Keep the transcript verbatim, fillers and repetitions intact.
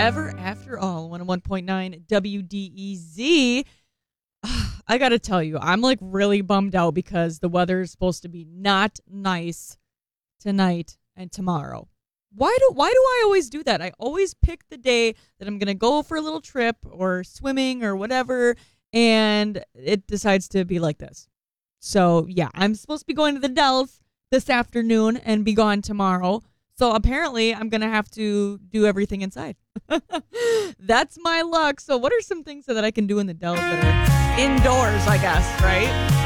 Ever After All, one oh one point nine W D E Z. I gotta tell you, I'm like really bummed out because the weather is supposed to be not nice tonight and tomorrow. Why do why do I always do that? I always pick the day that I'm gonna go for a little trip or swimming or whatever, and it decides to be like this. So yeah, I'm supposed to be going to the Dells this afternoon and be gone tomorrow. So apparently I'm gonna have to do everything inside. That's my luck. So what are some things that I can do in the Dells that are indoors, I guess, right?